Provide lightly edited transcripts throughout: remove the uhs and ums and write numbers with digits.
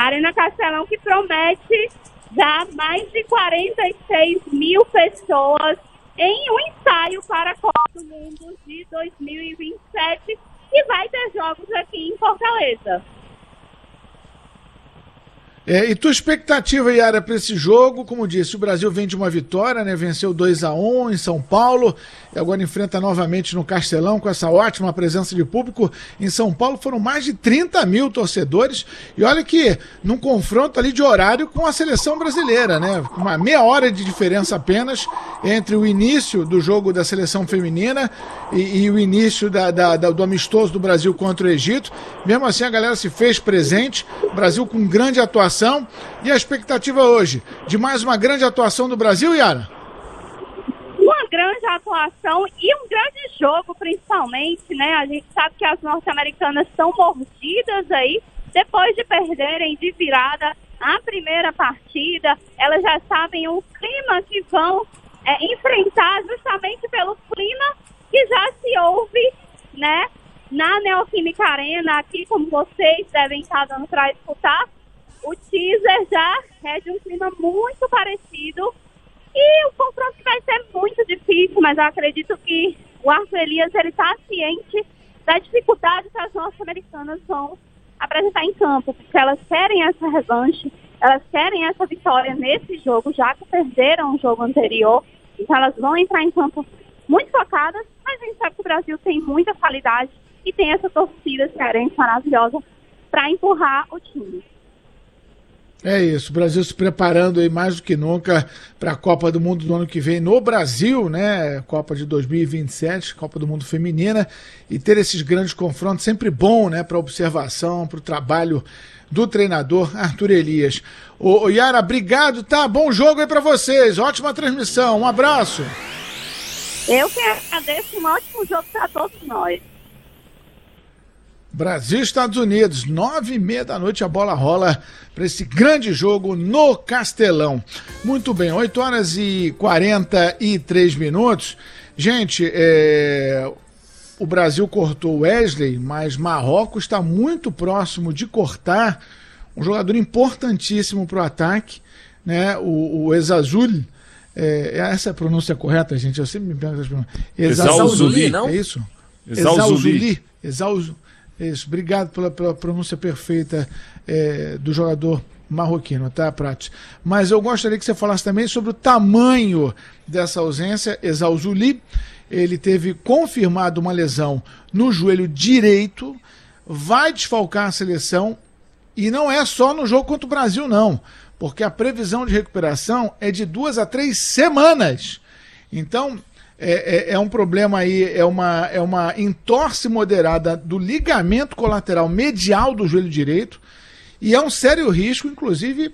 Arena Castelão, que promete já mais de 46 mil pessoas em um ensaio para a Copa do Mundo de 2027, e vai ter jogos aqui em Fortaleza. E tua expectativa, Yara, para esse jogo? Como disse, o Brasil vem de uma vitória, né? Venceu 2-1 em São Paulo, e agora enfrenta novamente no Castelão com essa ótima presença de público. Em São Paulo foram mais de 30 mil torcedores, e olha que num confronto ali de horário com a seleção brasileira, né? Uma meia hora de diferença apenas entre o início do jogo da seleção feminina e o início do amistoso do Brasil contra o Egito. Mesmo assim a galera se fez presente, o Brasil com grande atuação. E a expectativa hoje de mais uma grande atuação do Brasil, Yara? Uma grande atuação e um grande jogo, principalmente, né? A gente sabe que as norte-americanas estão mordidas aí, depois de perderem de virada a primeira partida. Elas já sabem o clima que vão enfrentar, justamente pelo clima que já se ouve, né? Na Neoquímica Arena, aqui como vocês devem estar dando para escutar, o teaser já é de um clima muito parecido, e o confronto vai ser muito difícil, mas eu acredito que o Arthur Elias está ciente da dificuldade que as norte-americanas vão apresentar em campo, porque elas querem essa revanche, elas querem essa vitória nesse jogo, já que perderam o jogo anterior, então elas vão entrar em campo muito focadas, mas a gente sabe que o Brasil tem muita qualidade e tem essa torcida cearense maravilhosa para empurrar o time. É isso, o Brasil se preparando aí mais do que nunca para a Copa do Mundo do ano que vem no Brasil, né? Copa de 2027, Copa do Mundo Feminina, e ter esses grandes confrontos sempre bom, né? Para observação, para o trabalho do treinador Arthur Elias. Ô Yara, obrigado, tá? Bom jogo aí para vocês, ótima transmissão, um abraço. Eu que agradeço, um ótimo jogo para todos nós. Brasil e Estados Unidos, 9h30 da noite, a bola rola para esse grande jogo no Castelão. Muito bem, 8h43. Gente, o Brasil cortou o Wesley, mas Marrocos está muito próximo de cortar um jogador importantíssimo para o ataque, né? O Ezazul. Essa é a pronúncia correta, gente? Eu sempre me pergunto essa pronúncia. Ezazuli, não? É isso? Ezazuli. Isso, obrigado pela pronúncia perfeita do jogador marroquino, tá, Prati? Mas eu gostaria que você falasse também sobre o tamanho dessa ausência. Ezazuli, ele teve confirmado uma lesão no joelho direito, vai desfalcar a seleção, e não é só no jogo contra o Brasil, não, porque a previsão de recuperação é de 2 a 3 semanas. Então, é um problema aí, é uma entorse moderada do ligamento colateral medial do joelho direito, e é um sério risco, inclusive,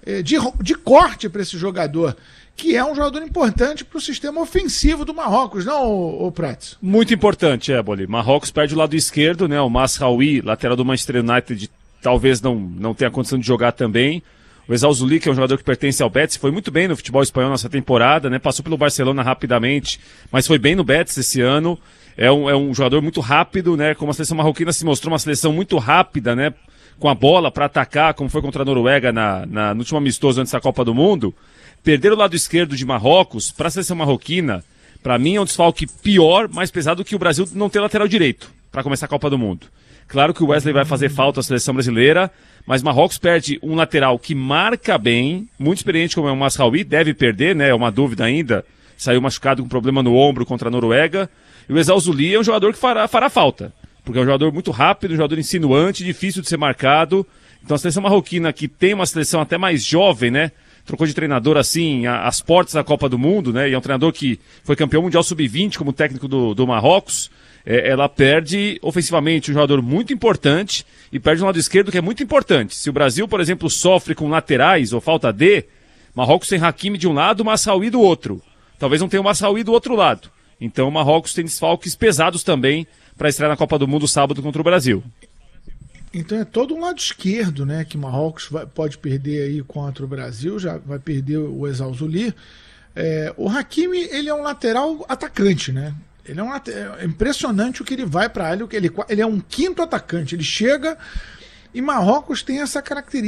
de corte para esse jogador, que é um jogador importante para o sistema ofensivo do Marrocos, não, o Prats? Muito importante, Éboli. Marrocos perde o lado esquerdo, né? O Masraoui, lateral do Manchester United, talvez não tenha condição de jogar também. O Ezazuli, que é um jogador que pertence ao Betis, foi muito bem no futebol espanhol nessa temporada, né? Passou pelo Barcelona rapidamente, mas foi bem no Betis esse ano. É um jogador muito rápido, né? Como a seleção marroquina se mostrou uma seleção muito rápida, né? Com a bola para atacar, como foi contra a Noruega no último amistoso antes da Copa do Mundo. Perder o lado esquerdo de Marrocos para a seleção marroquina, para mim é um desfalque pior, mais pesado que o Brasil não ter lateral direito para começar a Copa do Mundo. Claro que o Wesley vai fazer falta à seleção brasileira, mas Marrocos perde um lateral que marca bem, muito experiente como é o Masraoui, deve perder, né? É uma dúvida ainda, saiu machucado com problema no ombro contra a Noruega. E o Ezazuli é um jogador que fará falta, porque é um jogador muito rápido, um jogador insinuante, difícil de ser marcado. Então a seleção marroquina, que tem uma seleção até mais jovem, né? Trocou de treinador assim, às portas da Copa do Mundo, né? E é um treinador que foi campeão mundial sub-20 como técnico do Marrocos. Ela perde ofensivamente um jogador muito importante e perde um lado esquerdo que é muito importante. Se o Brasil, por exemplo, sofre com laterais ou falta de, Marrocos tem Hakimi de um lado, Masraoui do outro. Talvez não tenha o Masraoui do outro lado. Então o Marrocos tem desfalques pesados também para estrear na Copa do Mundo sábado contra o Brasil. Então é todo um lado esquerdo, né, que Marrocos pode perder aí contra o Brasil, já vai perder o Ezazuli. O Hakimi, ele é um lateral atacante, né? Ele é impressionante o que ele vai para a área, ele é um quinto atacante, ele chega, e Marrocos tem essa característica.